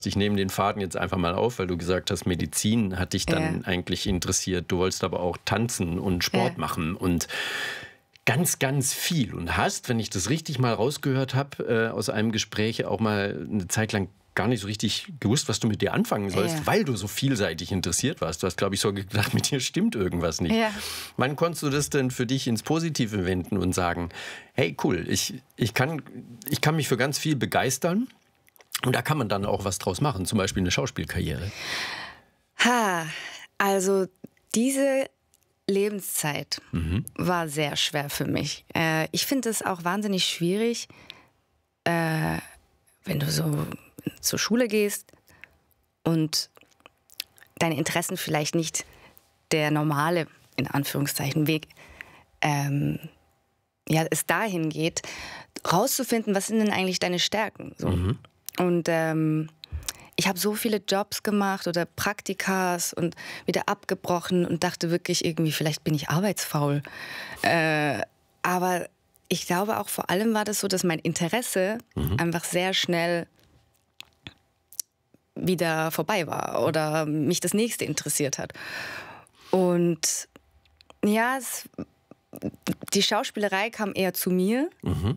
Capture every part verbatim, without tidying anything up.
Ich nehme den Faden jetzt einfach mal auf, weil du gesagt hast, Medizin hat dich dann ja. eigentlich interessiert. Du wolltest aber auch tanzen und Sport ja. machen und ganz, ganz viel. Und hast, wenn ich das richtig mal rausgehört habe, äh, aus einem Gespräch auch mal eine Zeit lang gar nicht so richtig gewusst, was du mit dir anfangen sollst, ja. weil du so vielseitig interessiert warst. Du hast, glaube ich, so gedacht, mit dir stimmt irgendwas nicht. Ja. Wann konntest du das denn für dich ins Positive wenden und sagen, hey, cool, ich, ich, kann, ich kann mich für ganz viel begeistern und da kann man dann auch was draus machen, zum Beispiel eine Schauspielkarriere? Ha, also diese Lebenszeit mhm. war sehr schwer für mich. Äh, ich finde es auch wahnsinnig schwierig, äh, wenn du so zur Schule gehst und deine Interessen vielleicht nicht der normale, in Anführungszeichen, Weg ähm, ja, es dahin geht, rauszufinden, was sind denn eigentlich deine Stärken. So. Mhm. Und ähm, ich habe so viele Jobs gemacht oder Praktikas und wieder abgebrochen und dachte wirklich irgendwie, vielleicht bin ich arbeitsfaul. Äh, aber ich glaube auch vor allem war das so, dass mein Interesse mhm. einfach sehr schnell wieder vorbei war oder mich das Nächste interessiert hat. Und ja, es, die Schauspielerei kam eher zu mir. Mhm.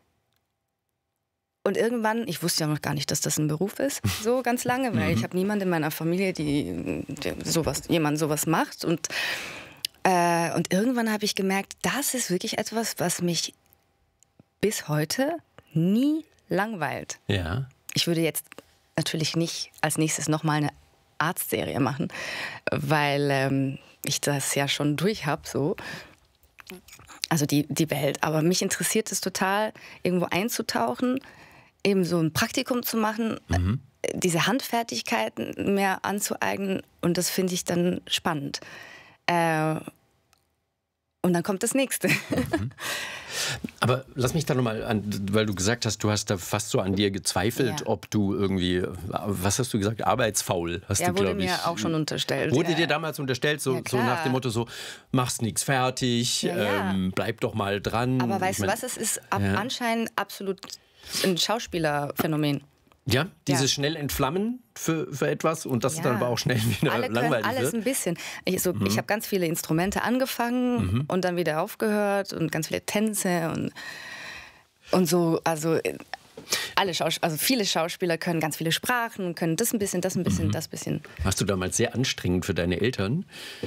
Und irgendwann, ich wusste ja noch gar nicht, dass das ein Beruf ist, so ganz lange, weil mhm. ich habe niemanden in meiner Familie, die, die sowas, jemand sowas macht. Und, äh, und irgendwann habe ich gemerkt, das ist wirklich etwas, was mich bis heute nie langweilt. Ja. Ich würde jetzt natürlich nicht als nächstes nochmal eine Arztserie machen, weil ähm, ich das ja schon durch habe, so. Also die, die Welt. Aber mich interessiert es total, irgendwo einzutauchen, eben so ein Praktikum zu machen, mhm. diese Handfertigkeiten mehr anzueignen und das finde ich dann spannend. Äh, und dann kommt das Nächste. Mhm. Aber lass mich da nochmal an, weil du gesagt hast, du hast da fast so an dir gezweifelt, ja. ob du irgendwie, was hast du gesagt, arbeitsfaul hast ja, du, glaube ich. Ja, wurde mir auch schon unterstellt. Wurde ja. dir damals unterstellt, so, ja, so nach dem Motto so, machst nichts fertig, ja, ja. Ähm, bleib doch mal dran. Aber weißt ich mein, du was, es ist ab ja. anscheinend absolut ein Schauspielerphänomen. Ja, dieses ja. schnell Entflammen für, für etwas und das ja. dann aber auch schnell wieder Alle langweilig alles wird. ein bisschen. Ich, so, mhm. ich habe ganz viele Instrumente angefangen mhm. und dann wieder aufgehört und ganz viele Tänze und, und so. Also, alle Schaus- also viele Schauspieler können ganz viele Sprachen und können das ein bisschen, das ein bisschen, mhm. das ein bisschen. Warst du damals sehr anstrengend für deine Eltern?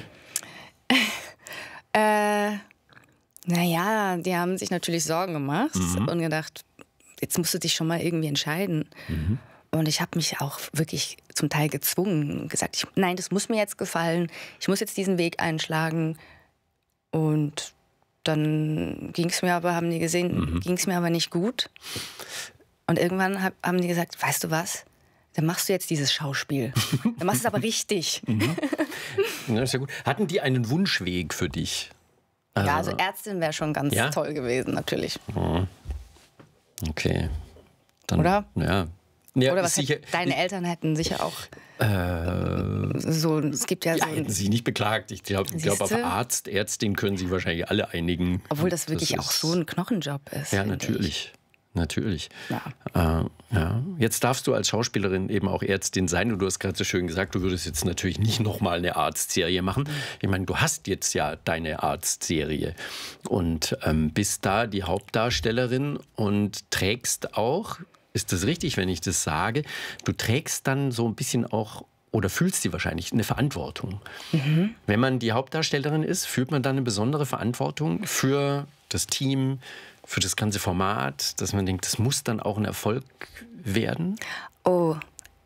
äh, naja, die haben sich natürlich Sorgen gemacht mhm. und gedacht, jetzt musst du dich schon mal irgendwie entscheiden. Mhm. Und ich habe mich auch wirklich zum Teil gezwungen und gesagt, ich, nein, das muss mir jetzt gefallen. Ich muss jetzt diesen Weg einschlagen. Und dann ging es mir aber, haben die gesehen, mhm. ging es mir aber nicht gut. Und irgendwann hab, haben die gesagt, weißt du was? Dann machst du jetzt dieses Schauspiel. Dann machst du es aber richtig. Mhm. Ja, ist ja gut. Hatten die einen Wunschweg für dich? Also, ja, also Ärztin wäre schon ganz ja? toll gewesen, natürlich. Mhm. Okay. Dann, Oder? Ja. ja Oder was sicher, hätt, deine Eltern hätten sicher auch äh, so, es gibt ja, ja so... hätten sich nicht beklagt. Ich glaube, glaub, auf Arzt, Ärztin können sich wahrscheinlich alle einigen. Obwohl das wirklich das auch so ein Knochenjob ist. Ja, natürlich. Ich. Natürlich. Ja. Äh, ja. Jetzt darfst du als Schauspielerin eben auch Ärztin sein. Und du hast gerade so schön gesagt, du würdest jetzt natürlich nicht nochmal eine Arztserie machen. Ich meine, du hast jetzt ja deine Arztserie und ähm, bist da die Hauptdarstellerin und trägst auch, ist das richtig, wenn ich das sage, du trägst dann so ein bisschen auch oder fühlst sie wahrscheinlich eine Verantwortung. Mhm. Wenn man die Hauptdarstellerin ist, fühlt man dann eine besondere Verantwortung für das Team, für das ganze Format, dass man denkt, das muss dann auch ein Erfolg werden? Oh,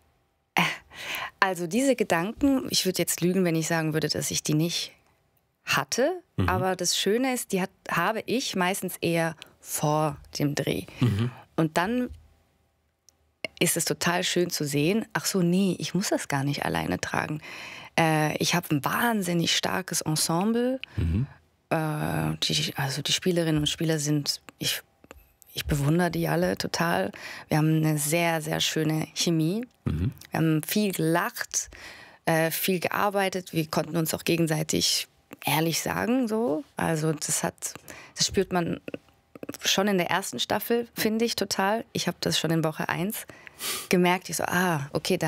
also diese Gedanken, ich würde jetzt lügen, wenn ich sagen würde, dass ich die nicht hatte. Mhm. Aber das Schöne ist, die hat, habe ich meistens eher vor dem Dreh. Mhm. Und dann ist es total schön zu sehen, ach so, nee, ich muss das gar nicht alleine tragen. Äh, ich habe ein wahnsinnig starkes Ensemble. Mhm. Äh, die, also die Spielerinnen und Spieler sind, ich, ich bewundere die alle total. Wir haben eine sehr, sehr schöne Chemie. Mhm. Wir haben viel gelacht, äh, viel gearbeitet. Wir konnten uns auch gegenseitig ehrlich sagen, so. Also das hat, das spürt man schon in der ersten Staffel, finde ich total. Ich habe das schon in Woche eins gemerkt. Ich so, ah, okay, da